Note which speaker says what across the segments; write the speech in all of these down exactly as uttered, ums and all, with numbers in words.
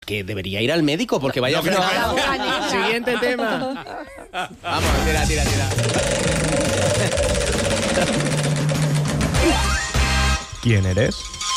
Speaker 1: que debería ir al médico porque vaya...
Speaker 2: No, no,
Speaker 1: fregado.
Speaker 2: no.
Speaker 1: Siguiente tema. Vamos, tira, tira, tira.
Speaker 3: ¿Quién eres?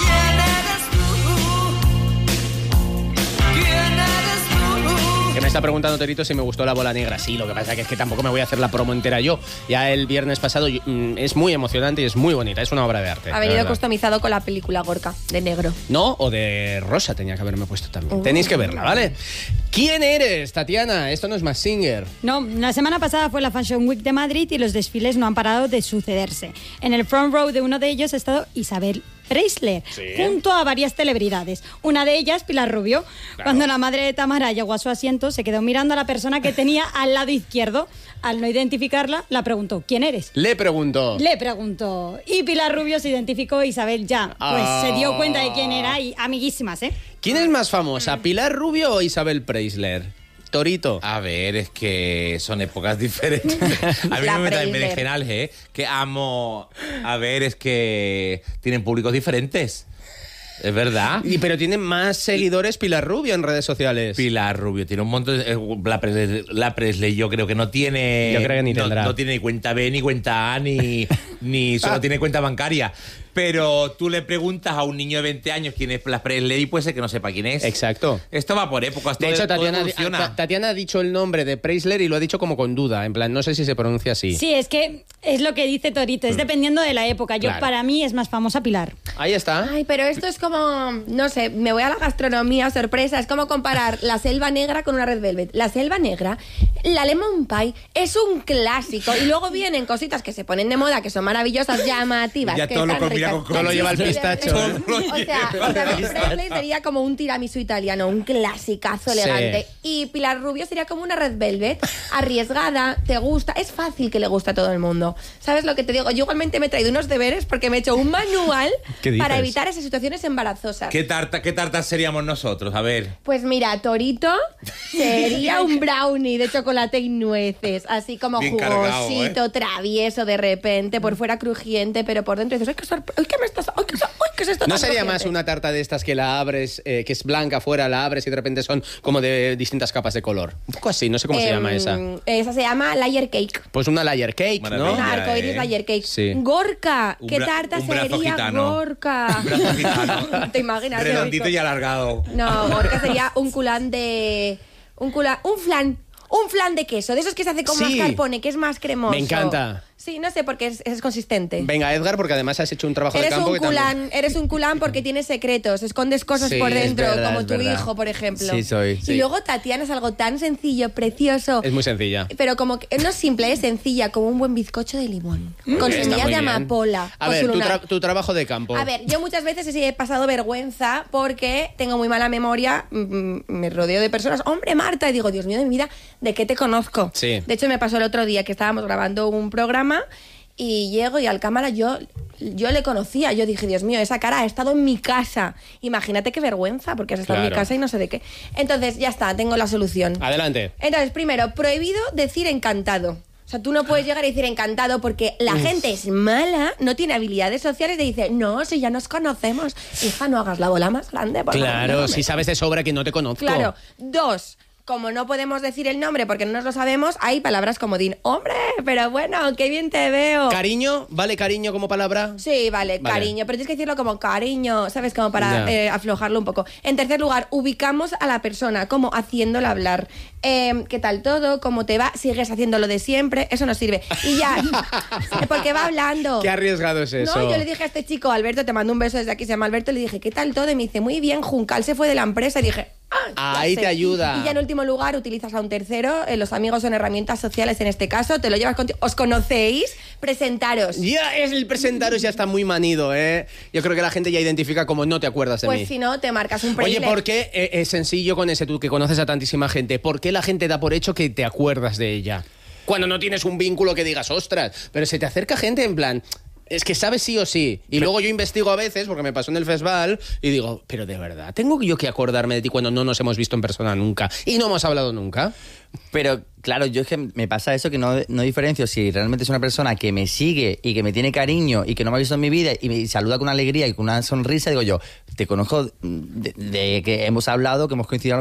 Speaker 1: Que me está preguntando Torito si me gustó La Bola Negra. Sí, lo que pasa que es que tampoco me voy a hacer la promo entera yo. Ya el viernes pasado yo, mm, es muy emocionante y es muy bonita. Es una obra de arte.
Speaker 4: Ha venido customizado con la película Gorka, de negro.
Speaker 1: No, o de rosa tenía que haberme puesto también. Uh. Tenéis que verla, ¿vale? ¿Quién eres, Tatiana? Esto no es Masked Singer.
Speaker 5: No, la semana pasada fue la Fashion Week de Madrid y los desfiles no han parado de sucederse. En el front row de uno de ellos ha estado Isabel Preisler, ¿sí?, junto a varias celebridades. Una de ellas, Pilar Rubio. Claro. Cuando la madre de Tamara llegó a su asiento, se quedó mirando a la persona que tenía al lado izquierdo. Al no identificarla, la preguntó, ¿quién eres?
Speaker 1: Le preguntó.
Speaker 5: Le preguntó. Y Pilar Rubio se identificó, Isabel ya. Pues oh. se dio cuenta de quién era y amiguísimas, ¿eh?
Speaker 1: ¿Quién es más famosa, Pilar Rubio o Isabel Preisler? Torito.
Speaker 2: A ver, es que son épocas diferentes. A mí me meto en berenjenales, ¿eh? Que amo... A ver, es que tienen públicos diferentes. Es verdad.
Speaker 1: Y, pero tiene más seguidores Pilar Rubio en redes sociales.
Speaker 2: Pilar Rubio tiene un montón de... La Presley, la Presley yo creo que no tiene...
Speaker 1: Yo creo que ni
Speaker 2: no,
Speaker 1: tendrá.
Speaker 2: No tiene ni cuenta B, ni cuenta A, ni, ni solo tiene cuenta bancaria. Pero tú le preguntas a un niño de veinte años quién es la Presley y puede ser que no sepa quién es.
Speaker 1: Exacto.
Speaker 2: Esto va por épocas.
Speaker 1: De hecho, Tatiana, a, Tatiana ha dicho el nombre de Preisler y lo ha dicho como con duda. En plan, no sé si se pronuncia así.
Speaker 5: Sí, es que es lo que dice Torito. Es mm. dependiendo de la época. Yo, claro. para mí, es más famosa Pilar.
Speaker 1: Ahí está.
Speaker 4: Ay, pero esto es como... No sé, me voy a la gastronomía, sorpresa. Es como comparar la Selva Negra con una Red Velvet. La Selva Negra, la Lemon Pie, es un clásico. Y luego vienen cositas que se ponen de moda, que son maravillosas, llamativas.
Speaker 2: Ya
Speaker 4: que
Speaker 2: todo lo
Speaker 4: están
Speaker 2: combina
Speaker 4: ricas.
Speaker 2: con...
Speaker 1: No lo lleva el pistacho.
Speaker 4: ¿eh? O sea, Isabel Presley sería como un tiramisú italiano, un clasicazo elegante. Sí. Y Pilar Rubio sería como una Red Velvet, arriesgada, te gusta. Es fácil que le guste a todo el mundo. ¿Sabes lo que te digo? Yo igualmente me he traído unos deberes porque me he hecho un manual para evitar esas situaciones embarazosas.
Speaker 2: ¿Qué tarta, qué tartas seríamos nosotros? A ver.
Speaker 4: Pues mira, Torito sería un brownie de chocolate y nueces, así como bien jugosito, cargado, ¿eh? Travieso de repente, por fuera crujiente, pero por dentro dices, ¡ay, qué sorpresa! ¡Ay, qué me estás! ¡Ay, qué, ay, qué es esto!
Speaker 1: ¿No sería
Speaker 4: crujiente?
Speaker 1: más una tarta de estas que la abres, eh, que es blanca afuera, la abres y de repente son como de distintas capas de color? Un poco así, no sé cómo eh, se llama esa.
Speaker 4: Esa se llama layer cake.
Speaker 1: Pues una layer cake,
Speaker 2: maravilla,
Speaker 1: ¿no?
Speaker 4: Una arcoiris eh. layer cake.
Speaker 1: Sí.
Speaker 4: Gorka, ¿qué
Speaker 2: bra-
Speaker 4: tarta
Speaker 2: un
Speaker 4: sería
Speaker 2: gitano.
Speaker 4: Gorka?
Speaker 2: Un brazo gitano.
Speaker 4: ¿Te imaginas?
Speaker 2: Redondito y alargado.
Speaker 4: No, Gorka sería un culán de... Un culán... Un flan. Un flan de queso, de esos que se hace con
Speaker 1: sí.
Speaker 4: mascarpone, que es más cremoso.
Speaker 1: Me encanta.
Speaker 4: Sí, no sé, porque es, es consistente.
Speaker 1: Venga, Edgar, porque además has hecho un trabajo
Speaker 4: eres
Speaker 1: de campo
Speaker 4: un
Speaker 1: que
Speaker 4: culán,
Speaker 1: también...
Speaker 4: Eres un culán porque tienes secretos, escondes cosas
Speaker 1: sí,
Speaker 4: por dentro,
Speaker 1: es verdad,
Speaker 4: como
Speaker 1: es
Speaker 4: tu
Speaker 1: verdad.
Speaker 4: hijo, por ejemplo.
Speaker 1: Sí, soy.
Speaker 4: Y
Speaker 1: sí.
Speaker 4: luego Tatiana es algo tan sencillo, precioso.
Speaker 1: Es muy sencilla.
Speaker 4: Pero como que no es simple, es sencilla, como un buen bizcocho de limón.
Speaker 1: Mm,
Speaker 4: con
Speaker 1: está
Speaker 4: semillas
Speaker 1: muy
Speaker 4: de
Speaker 1: bien.
Speaker 4: amapola.
Speaker 1: A ver, tu, tra- tu trabajo de campo.
Speaker 4: A ver, yo muchas veces he pasado vergüenza porque tengo muy mala memoria, mm, me rodeo de personas. Hombre, Marta, y digo, Dios mío de mi vida, ¿de qué te conozco?
Speaker 1: Sí.
Speaker 4: De hecho, me pasó el otro día que estábamos grabando un programa y llego y al cámara yo, yo le conocía. Yo dije, Dios mío, esa cara ha estado en mi casa. Imagínate qué vergüenza, porque has estado
Speaker 1: Claro.
Speaker 4: en mi casa y no sé de qué. Entonces, ya está, tengo la solución.
Speaker 1: Adelante.
Speaker 4: Entonces, primero, prohibido decir encantado. O sea, tú no puedes llegar a decir encantado porque la Uf. gente es mala, no tiene habilidades sociales y dice, no, si ya nos conocemos. Hija, no hagas la bola más grande. Por
Speaker 1: Claro,
Speaker 4: favor, no
Speaker 1: si
Speaker 4: me...
Speaker 1: sabes de sobra que no te conozco.
Speaker 4: Claro. Dos, como no podemos decir el nombre porque no nos lo sabemos, hay palabras como din, hombre, pero bueno, qué bien te veo.
Speaker 1: ¿Cariño? ¿Vale cariño como palabra?
Speaker 4: Sí, vale, vale. cariño, pero tienes que decirlo como cariño, ¿sabes? Como para eh, aflojarlo un poco. En tercer lugar, ubicamos a la persona, como haciéndola hablar. Eh, ¿Qué tal todo? ¿Cómo te va? ¿Sigues haciendo lo de siempre? Eso no sirve. Y ya, porque va hablando.
Speaker 1: Qué arriesgado es eso.
Speaker 4: No, yo le dije a este chico, Alberto, te mando un beso desde aquí, se llama Alberto, le dije, ¿qué tal todo? Y me dice, muy bien, Juncal se fue de la empresa. Y dije, ah,
Speaker 1: ahí
Speaker 4: sé.
Speaker 1: te ayuda.
Speaker 4: Y ya en último lugar, utilizas a un tercero, eh, los amigos son herramientas sociales en este caso, te lo llevas contigo. ¿Os conocéis? Presentaros.
Speaker 1: Ya, es el presentaros ya está muy manido, ¿eh? Yo creo que la gente ya identifica como no te acuerdas de
Speaker 4: pues
Speaker 1: mí.
Speaker 4: Pues si no, te marcas un
Speaker 1: Oye,
Speaker 4: preile.
Speaker 1: ¿por qué eh, es sencillo con ese tú que conoces a tantísima gente? ¿Por qué la gente da por hecho que te acuerdas de ella? Cuando no tienes un vínculo que digas, ostras, pero se te acerca gente en plan... Es que sabes sí o sí. Y luego yo investigo a veces, porque me pasó en el festival, y digo, pero de verdad, ¿tengo yo que acordarme de ti cuando no nos hemos visto en persona nunca? Y no hemos hablado nunca.
Speaker 6: Pero, claro, yo es que me pasa eso, que no, no diferencio si realmente es una persona que me sigue y que me tiene cariño y que no me ha visto en mi vida y me saluda con alegría y con una sonrisa, digo yo, te conozco de, de que hemos hablado, que hemos coincidido